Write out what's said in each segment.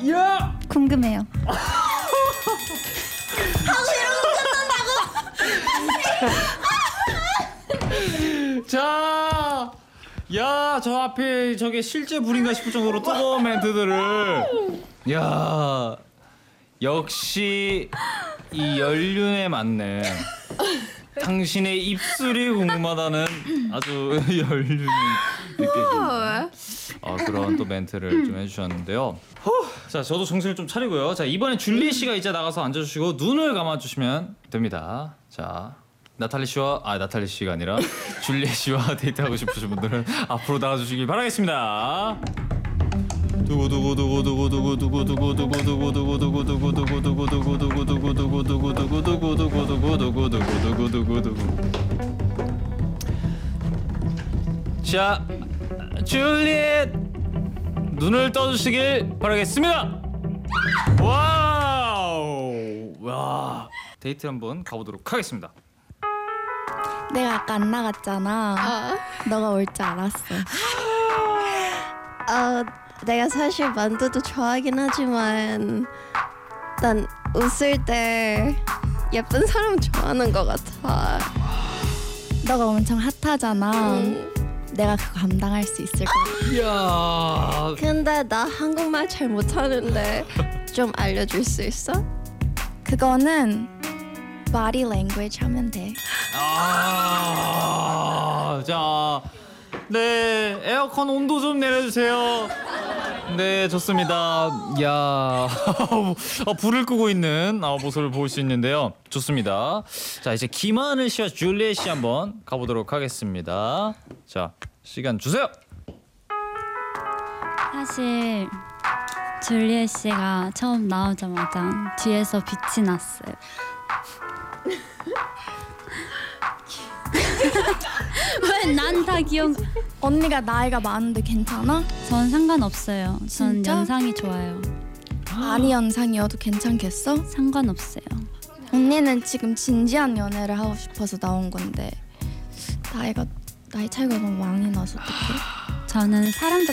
야! 궁금해요. 자, 야, 저 앞에 저게 실제 불인가 싶을 정도로 뜨거운 멘트들을. 야, 역시 이 연륜에 맞는 당신의 입술이 궁금하다는 아주 연륜이 느껴지는 그런 또 멘트를 좀 해주셨는데요. 자, 저도 정신을 좀 차리고요. 자, 이번엔 줄리 씨가 이제 나가서 앉아주시고 눈을 감아주시면 됩니다. 자, 나탈리 씨가 아니라 줄리 씨와 데이트하고 싶으신 분들은 앞으로 나가주시길 바라겠습니다. 자, 줄리엣 눈을 떠주시길 바라겠습니다. 와우, 와, 데이트 한번 가보도록 하겠습니다. 내가 아까 안 나갔잖아. 너가 올 줄 알았어. 내가 사실 만두도 좋아하긴 하지만 난 웃을 때 예쁜 사람 좋아하는 것 같아. 너가 엄청 핫하잖아. 내가 그거 감당할 수 있을 것 같아. 이야, 근데 나 한국말 잘 못하는데 좀 알려줄 수 있어? 그거는 body language 하면 돼. 자, 네, 에어컨 온도 좀 내려주세요. 네, 좋습니다. 야, 불을 끄고 있는 모습을 볼 수 있는데요. 좋습니다. 자, 이제 김하늘 씨와 줄리엣 씨 한번 가보도록 하겠습니다. 자, 시간 주세요. 사실 줄리엣 씨가 처음 나오자마자 뒤에서 빛이 났어요. 왜 난 다 기억? 언니가 나이가 많은데 괜찮아? 전 상관없어요. 전 진짜? 연상이 좋아요. 아니 연상이어도 괜찮겠어? 상관없어요. 언니는 지금 진지한 연애를 하고 싶어서 나온 건데 나이 차이가 너무 많이 나서 어떡해? 저는 사람도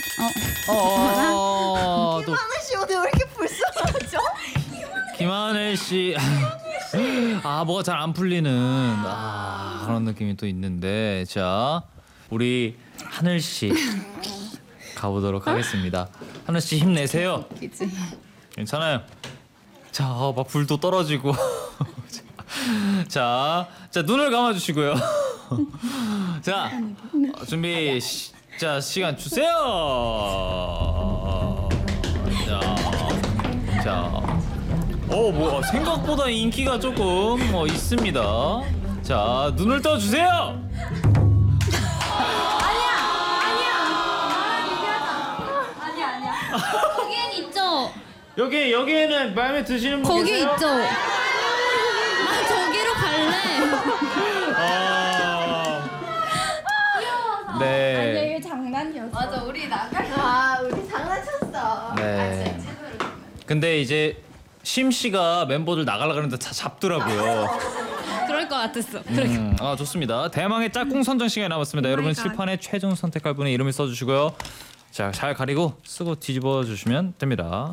또 씨 오늘 왜 이렇게 불쌍하죠? 김하늘 씨, 뭐가 잘 안 풀리는 그런 느낌이 또 있는데, 자, 우리 하늘 씨 가보도록 하겠습니다. 하늘 씨 힘내세요. 괜찮아요. 자, 막 불도 떨어지고. 자, 눈을 감아주시고요. 자, 준비. 자, 시간 주세요. 자. 생각보다 인기가 조금 있습니다. 자, 눈을 떠주세요. 거기엔 있죠. 여기에는 마음에 드시는 분 거기 계세요? 있죠. 나 저기로 갈래. 네. 이게 장난이었어. 맞아, 우리 장난쳤어. 네. 근데 이제 심 씨가 멤버들 나가려 그러는데 다 잡더라고요. 그럴 것 같았어. 좋습니다. 대망의 짝꿍 선정 시간이 남았습니다. 여러분 칠판에 최종 선택할 분의 이름을 써주시고요. 자, 잘 가리고 쓰고 뒤집어 주시면 됩니다.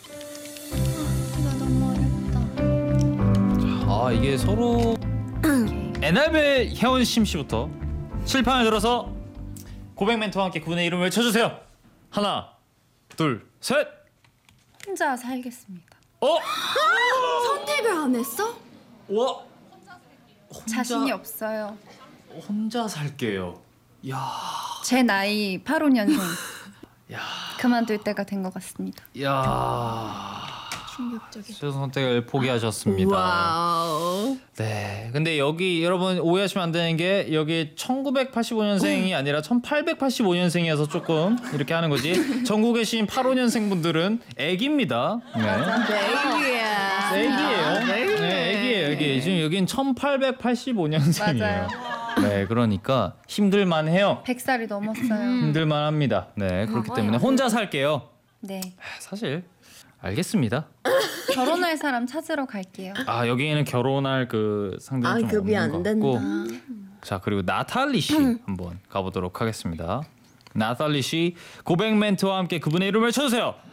자, 이게 서로 에나벨 혜원 심 씨부터 칠판을 들어서 고백 멘트와 함께 그분의 이름을 외쳐주세요. 하나, 둘, 셋. 혼자 살겠습니다. 선택을 안 했어? 와, 자신이 없어요. 혼자 살게요. 야, 제 나이 85년생. 야, 그만둘 때가 된 것 같습니다. 야. 충격적이다. 최종 선택을 포기하셨습니다. 와우. 네, 근데 여기 여러분 오해하시면 안 되는 게 여기 1985년생이 아니라 1885년생이어서 조금 이렇게 하는 거지. 전국에 계신 85년생 분들은 애기입니다. 네, 애기야. 애기예요. 네, 애기예요. 지금 여긴 1885년생이에요. 맞아요. 네, 그러니까 힘들만해요. 100살이 넘었어요. 힘들만합니다. 네, 그렇기 때문에 혼자 살게요. 네. 사실 알겠습니다. 결혼할 사람 찾으러 갈게요. 여기에는 결혼할 그 상대는 좀 급이 없는 안 것 같고. 된다. 자, 그리고 나탈리 씨 한번 가보도록 하겠습니다. 나탈리 씨 고백 멘트와 함께 그분의 이름을 쳐주세요.